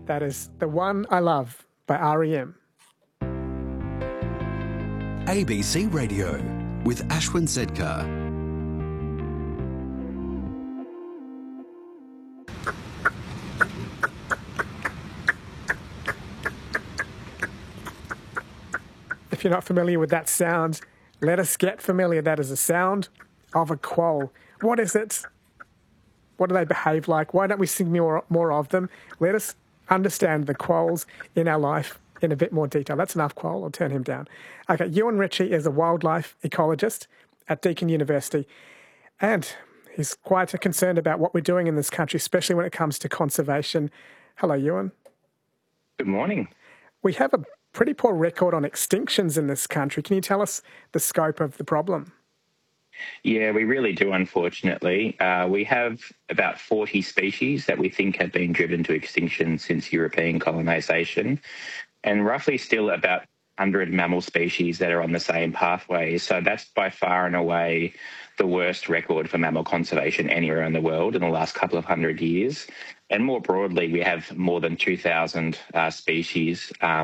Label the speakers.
Speaker 1: That is The One I Love by R.E.M.
Speaker 2: ABC Radio with Ashwin Sedkar.
Speaker 1: If you're not familiar with that sound, let us get familiar. That is the sound of a quoll. What is it? What do they behave like? Why don't we see more of them? Let us understand the quolls in our life in a bit more detail. That's enough quoll. I'll turn him down. Okay, Ewan Ritchie is a wildlife ecologist at Deakin University, and he's quite concerned about what we're doing in this country, especially when it comes to conservation. Hello, Ewan.
Speaker 3: Good morning.
Speaker 1: We have a pretty poor record on extinctions in this country. Can you tell us the scope of the problem?
Speaker 3: Yeah, we really do, unfortunately. We have about 40 species that we think have been driven to extinction since European colonisation, and roughly still about 100 mammal species that are on the same pathway. So that's by far and away the worst record for mammal conservation anywhere in the world in the last couple of 100 years. And more broadly, we have more than 2,000 species